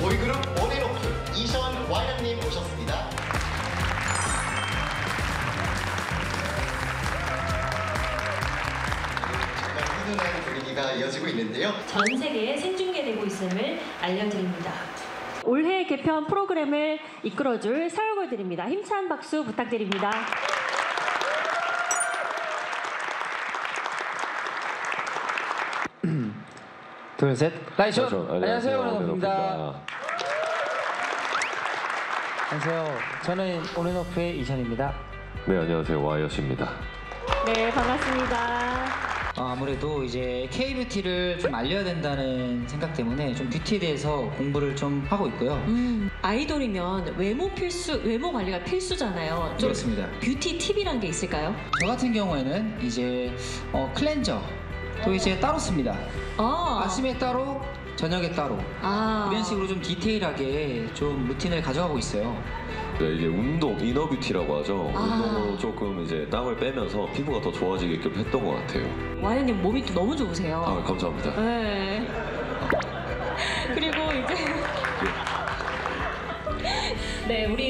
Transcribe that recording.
보이그룹 온앤오프 이션 와이런님 오셨습니다. 정말 훈훈한 분위기가 이어지고 있는데요. 전 세계에 생중계되고 있음을 알려드립니다. 올해 개편 프로그램을 이끌어줄 서열걸들입니다. 힘찬 박수 부탁드립니다. 둘, 셋. 라이션. 안녕하세요. 온앤오프입니다. 안녕하세요. 저는 온앤오프의 이션입니다. 네, 안녕하세요. 와이엇입니다. 네, 반갑습니다. 아무래도 이제 K-뷰티를 좀 알려야 된다는 생각 때문에 좀 뷰티에 대해서 공부를 좀 하고 있고요. 아이돌이면 외모 관리가 필수잖아요. 좀 그렇습니다. 뷰티 팁이란 게 있을까요? 저 같은 경우에는 이제 클렌저 또 이제 따로 씁니다. 아침에 따로, 저녁에 따로 이런 식으로 좀 디테일하게 좀 루틴을 가져가고 있어요. 네, 이게 운동, 이너뷰티라고 하죠. 운동으로 조금 이제 땀을 빼면서 피부가 더 좋아지게끔 했던 것 같아요. 와이언님 몸이 또 너무 좋으세요. 아, 감사합니다. 네. 그리고 이제 네, 우리